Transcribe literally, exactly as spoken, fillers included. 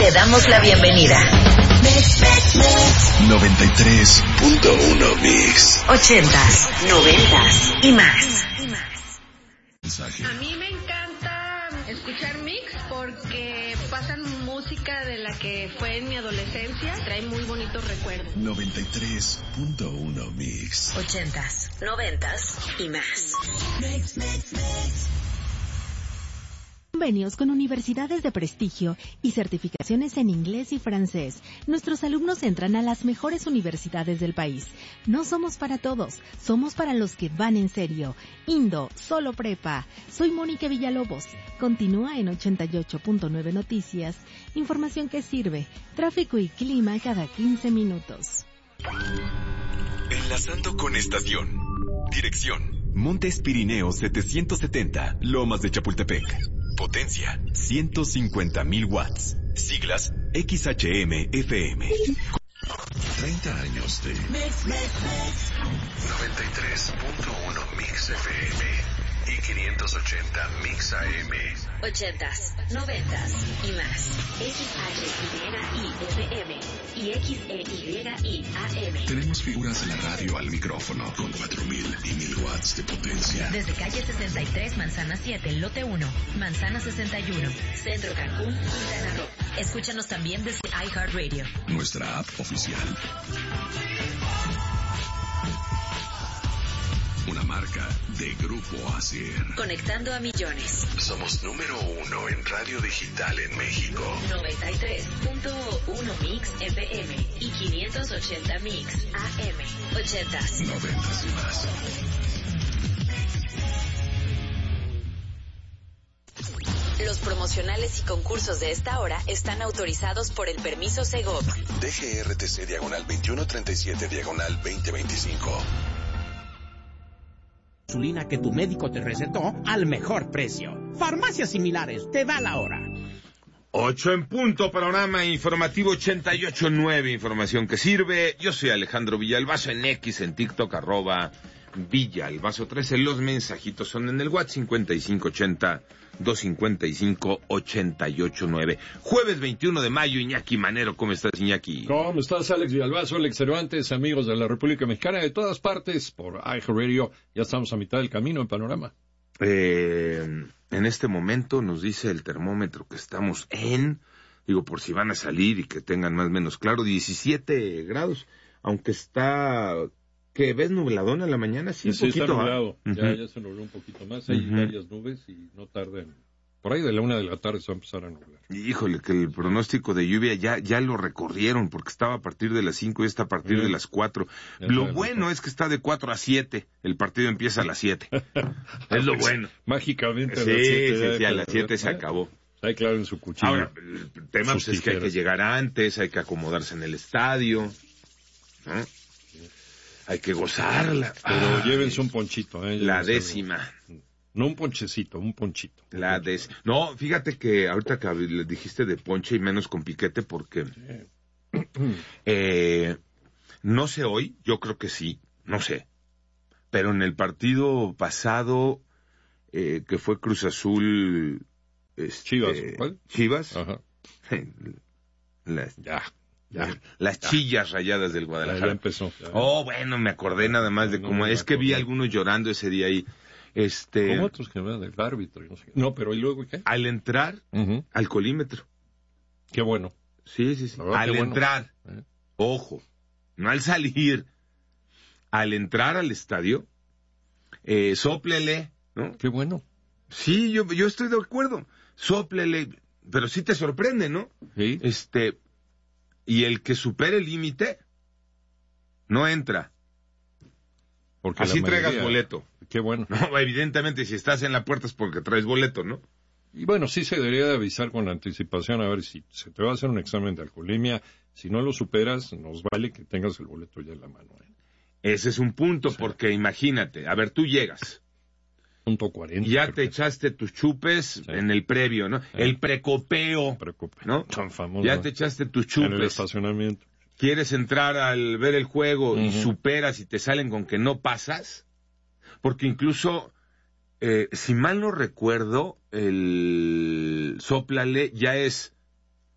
Te damos la bienvenida. noventa y tres punto uno Mix. Ochentas, noventas y más. A mí me encanta escuchar Mix porque pasan música de la que fue en mi adolescencia. Trae muy bonitos recuerdos. noventa y tres punto uno Mix. Ochentas, noventas y más. Mix, mix, mix. Convenios con universidades de prestigio y certificaciones en inglés y francés. Nuestros alumnos entran a las mejores universidades del país. No somos para todos, somos para los que van en serio. Indo, solo prepa. Soy Mónica Villalobos. Continúa en ochenta y ocho punto nueve Noticias. Información que sirve. Tráfico y clima cada quince minutos. Enlazando con estación. Dirección: Montes Pirineos setecientos setenta, Lomas de Chapultepec. Potencia: ciento cincuenta mil watts. Siglas: X H M F M. treinta años de Mix, Mix, Mix. noventa y tres punto uno Mix F M y quinientos ochenta Mix A M. Ochentas, noventas y más. X H Y I F M y X E Y I A M. Tenemos figuras de la radio al micrófono con cuatro mil y mil watts de potencia. Desde calle sesenta y tres, manzana siete, lote uno, manzana sesenta y uno, Centro Cancún, Quintana Roo. Escúchanos también desde iHeartRadio. Nuestra app oficial. Una marca de Grupo Asier. Conectando a millones. Somos número uno en radio digital en México. noventa y tres punto uno Mix F M y quinientos ochenta Mix A M. Ochentas. Noventas y más. Los promocionales y concursos de esta hora están autorizados por el permiso Segov. D G R T C diagonal veintiuno treinta y siete diagonal veinte veinticinco. Insulina que tu médico te recetó al mejor precio. Farmacias similares, te da la hora. Ocho en punto, panorama informativo ochenta y ocho nueve, información que sirve. Yo soy Alejandro Villalbazo en X, en TikTok, arroba Villalbazo trece. Los mensajitos son en el WhatsApp cincuenta y cinco ochenta, doscientos cincuenta y cinco, ochenta y ocho nueve. Jueves veintiuno de mayo, Iñaki Manero, ¿cómo estás, Iñaki? ¿Cómo estás, Alex Villalbazo, Alex Cervantes, amigos de la República Mexicana, de todas partes, por iHeartRadio? Ya estamos a mitad del camino en Panorama. Eh, en este momento nos dice el termómetro que estamos en, digo, por si van a salir y que tengan más o menos claro, diecisiete grados, aunque está... ¿Que ves nubladón en la mañana? Sí, sí, un poquito. Está nublado. Uh-huh. ya, ya se nubló un poquito más. Hay uh-huh. varias nubes y no tardan. Por ahí de la una de la tarde se va a empezar a nublar. Híjole, que el pronóstico de lluvia ya ya lo recorrieron, porque estaba a partir de las cinco y está a partir uh-huh. de las cuatro. Ya lo bueno noche. Es que está de cuatro a siete. El partido empieza a las siete. Es lo bueno. Mágicamente sí, a las siete. Sí, sí, sí, a las siete se acabó. Ahí claro en su cuchillo. Ahora, el tema pues, es que hay que llegar antes, hay que acomodarse en el estadio, ¿no? Hay que gozarla. Pero Ay, llévense un ponchito, ¿eh? La décima. No un ponchecito, un ponchito. La décima. No, fíjate que ahorita que le dijiste de ponche y menos con piquete porque... Sí. eh, no sé hoy, yo creo que sí, no sé. Pero en el partido pasado, eh, que fue Cruz Azul... Este, Chivas, ¿cuál? Chivas. Ajá. La, ya. Ya, las ya. chillas rayadas del Guadalajara. Ya, ya empezó. Ya. Oh, bueno, me acordé nada más de no, cómo... No, es que vi a algunos llorando ese día ahí. Este... Como otros que hablan del árbitro. No, sé qué. No, pero ¿y luego qué? Al entrar uh-huh. al colímetro. Qué bueno. Sí, sí, sí. Verdad, al entrar. Bueno. ¿Eh? Ojo. No al salir. Al entrar al estadio, eh, sóplele, ¿no? Qué bueno. Sí, yo, yo estoy de acuerdo. Sóplele, pero sí te sorprende, ¿no? Sí. Este... Y el que supere el límite, no entra. Porque así mayoría, traigas boleto. Qué bueno. No, evidentemente, si estás en la puerta es porque traes boleto, ¿no? Y bueno, sí se debería de avisar con anticipación, a ver si se te va a hacer un examen de alcoholemia. Si no lo superas, nos vale que tengas el boleto ya en la mano, ¿eh? Ese es un punto, sí. Porque imagínate, a ver, tú llegas. Punto cuarenta. Ya te que... echaste tus chupes sí. en el previo, ¿no? Sí. El precopeo, Precopeo, ¿no? Tan famoso. Ya te echaste tus chupes. En el estacionamiento. Quieres entrar al ver el juego uh-huh. y superas y te salen con que no pasas. Porque incluso, eh, si mal no recuerdo, el sóplale ya es